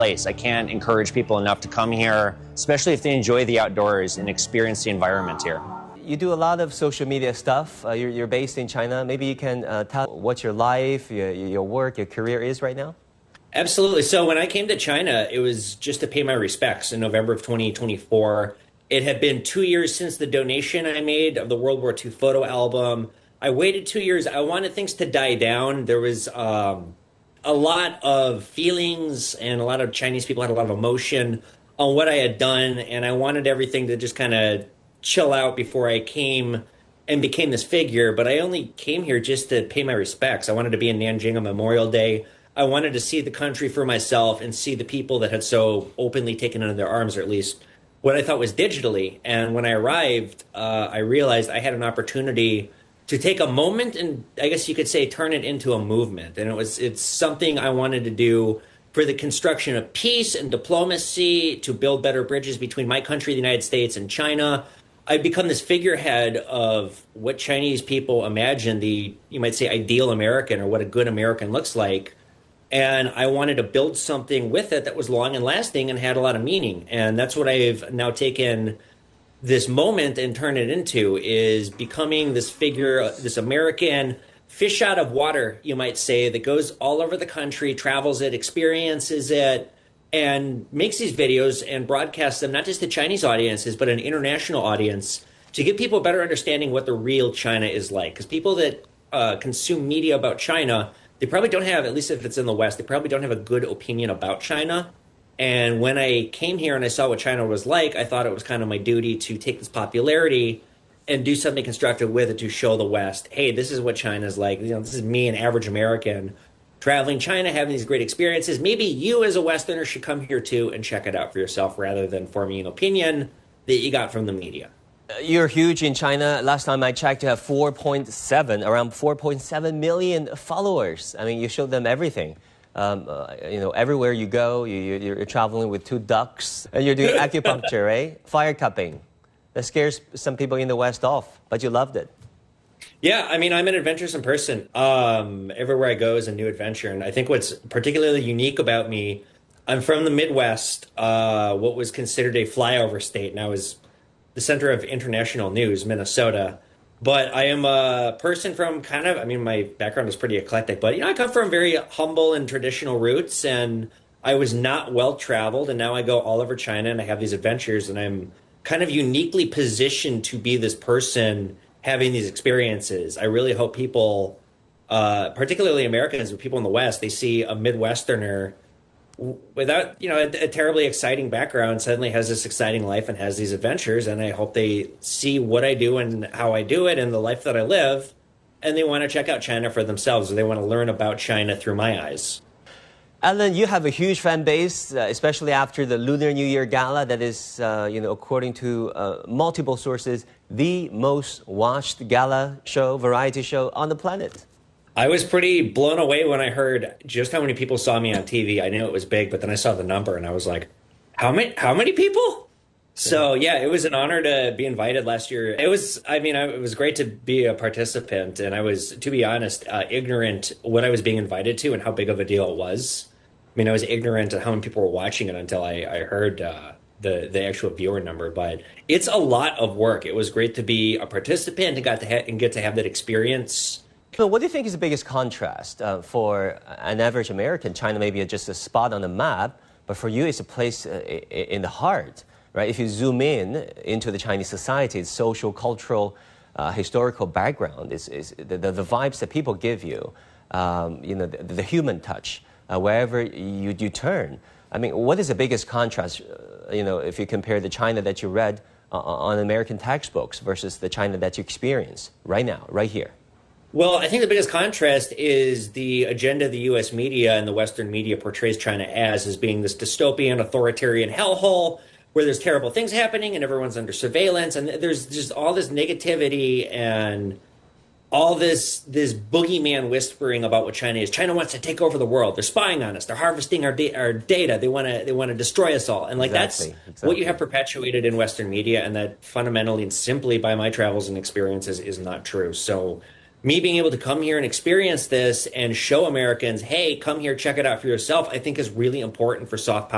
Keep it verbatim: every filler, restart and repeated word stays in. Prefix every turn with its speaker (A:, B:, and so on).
A: place. I can't encourage people enough to come here, especially if they enjoy the outdoors and experience the environment here.
B: You do a lot of social media stuff. Uh, you're, you're based in China. Maybe you can uh, tell what your life, your, your work, your career is right now?
C: Absolutely. So when I came to China, it was just to pay my respects in November of twenty twenty-four. It had been two years since the donation I made of the World War Two photo album. I waited two years. I wanted things to die down. There was um, a lot of feelings, and a lot of Chinese people had a lot of emotion on what I had done, and I wanted everything to just kind of chill out before I came and became this figure. But I only came here just to pay my respects. I wanted to be in Nanjing on Memorial Day. I wanted to see the country for myself and see the people that had so openly taken under their arms, or at least what I thought was digitally. And when I arrived, uh, I realized I had an opportunity to take a moment and, I guess you could say, turn it into a movement. And it was it's something I wanted to do for the construction of peace and diplomacy, to build better bridges between my country, the United States, and China. I've become this figurehead of what Chinese people imagine the, you might say, ideal American, or what a good American looks like. And I wanted to build something with it that was long and lasting and had a lot of meaning. And that's what I've now taken this moment and turned it into, is becoming this figure, this American fish out of water, you might say, that goes all over the country, travels it, experiences it, and makes these videos and broadcasts them not just to Chinese audiences, but an international audience, to give people a better understanding what the real China is like. Because people that uh, consume media about China, they probably don't have, at least if it's in the West, they probably don't have a good opinion about China. And when I came here and I saw what China was like, I thought it was kind of my duty to take this popularity and do something constructive with it, to show the West, hey, this is what China's like. You know, this is me, an average American, traveling China, having these great experiences. Maybe you as a Westerner should come here too and check it out for yourself, rather than forming an opinion that you got from the media.
B: You're huge in China. Last time I checked, you have four point seven, around four point seven million followers. I mean, you show them everything. Um, uh, you know, everywhere you go, you, you're, you're traveling with two ducks, and you're doing acupuncture, right? Fire cupping. That scares some people in the West off, but you loved it.
C: Yeah, I mean, I'm an adventuresome person. Um, everywhere I go is a new adventure. And I think what's particularly unique about me, I'm from the Midwest, uh, what was considered a flyover state, and I was the center of international news, Minnesota. But I am a person from kind of, I mean, my background is pretty eclectic, but, you know, I come from very humble and traditional roots, and I was not well-traveled, and now I go all over China, and I have these adventures, and I'm kind of uniquely positioned to be this person having these experiences. I really hope people, uh, particularly Americans, people in the West, they see a Midwesterner without, you know, a, a terribly exciting background suddenly has this exciting life and has these adventures. And I hope they see what I do and how I do it and the life that I live, and they want to check out China for themselves, or they want to learn about China through my eyes.
B: Alan, you have a huge fan base, uh, especially after the Lunar New Year Gala that is, uh, you know, according to uh, multiple sources, the most watched gala show, variety show on the planet.
C: I was pretty blown away when I heard just how many people saw me on T V. I knew it was big, but then I saw the number and I was like, how many, how many people? So, yeah, it was an honor to be invited last year. It was, I mean, it was great to be a participant. And I was, to be honest, uh, ignorant what I was being invited to and how big of a deal it was. I mean, I was ignorant of how many people were watching it until I, I heard uh, the, the actual viewer number. But it's a lot of work. It was great to be a participant and, got to ha- and get to have that experience.
B: So what do you think is the biggest contrast uh, for an average American? China may be just a spot on the map, but for you, it's a place uh, in the heart, right? If you zoom in into the Chinese society, its social, cultural, uh, historical background, is, is the, the, the vibes that people give you, um, you know, the, the human touch, uh, wherever you, you turn. I mean, what is the biggest contrast, uh, you know, if you compare the China that you read uh, on American textbooks versus the China that you experience right now, right here?
C: Well, I think the biggest contrast is the agenda the U S media and the Western media portrays China as, as being this dystopian, authoritarian hellhole where there's terrible things happening and everyone's under surveillance. And there's just all this negativity and all this this boogeyman whispering about what China is. China wants to take over the world. They're spying on us. They're harvesting our, da- our data. They want to they want to destroy us all. And like
B: exactly,
C: that's
B: exactly.
C: what you have perpetuated in Western media, and that fundamentally and simply by my travels and experiences is not true. So me being able to come here and experience this and show Americans, hey, come here, check it out for yourself, I think is really important for soft power.